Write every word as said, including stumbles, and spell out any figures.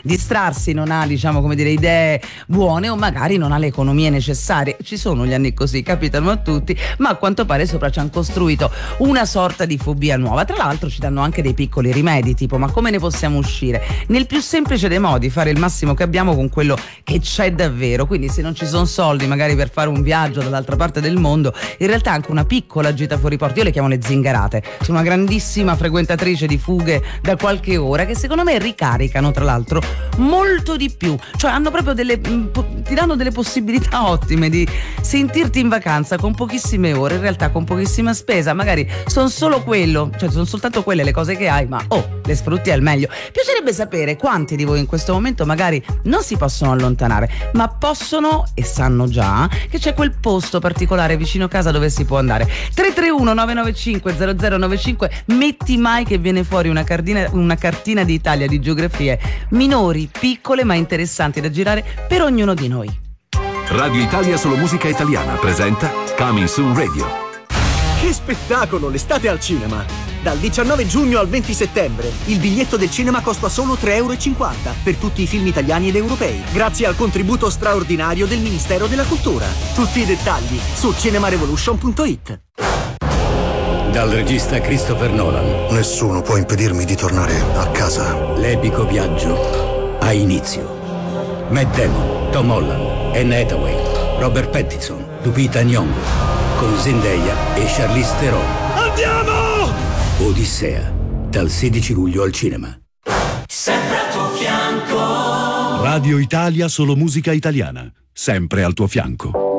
distrarsi, non ha, diciamo, come dire, idee buone, o magari non ha le economie necessarie. Ci sono gli anni così, capitano a tutti, ma a quanto pare sopra ci hanno costruito una sorta di fobia nuova. Tra l'altro ci danno anche dei piccoli rimedi, tipo: ma come ne possiamo uscire? Nel più semplice dei modi, fare il massimo che abbiamo con quello che c'è davvero. Quindi se non ci sono soldi magari per fare un viaggio dall'altra parte del mondo, in realtà anche una piccola gita fuori porto, io le chiamo le zingarate, sono una grandissima frequentatrice di fughe da qualche ora che secondo me ricaricano, tra l'altro, molto di più, cioè hanno proprio delle, ti danno delle possibilità ottime di sentirti in vacanza con pochissime ore, in realtà con pochissima spesa. Magari sono solo quello, cioè sono soltanto quelle le cose che hai, ma oh, le sfrutti al meglio. Piacerebbe sapere quanti di voi in questo momento magari non si possono allontanare, ma possono e sanno già che c'è quel posto particolare vicino casa dove si può andare. Tre tre uno nove nove cinque zero zero nove cinque. Metti mai che viene fuori una cartina, una cartina d'Italia di geografie minori, piccole ma interessanti da girare per ognuno di noi. Radio Italia Solo Musica Italiana presenta Coming Soon Radio. Che spettacolo, l'estate al cinema! Dal diciannove giugno al venti settembre il biglietto del cinema costa solo tre e cinquanta euro per tutti i film italiani ed europei, grazie al contributo straordinario del Ministero della Cultura. Tutti i dettagli su cinemarevolution punto it. Dal regista Christopher Nolan. Nessuno può impedirmi di tornare a casa. L'epico viaggio ha inizio. Matt Damon, Tom Holland, Anne Hathaway, Robert Pattinson, Lupita Nyong'o, con Zendaya e Charlize Theron. Andiamo! Odissea, dal sedici luglio al cinema. Sempre al tuo fianco. Radio Italia Solo Musica Italiana, sempre al tuo fianco.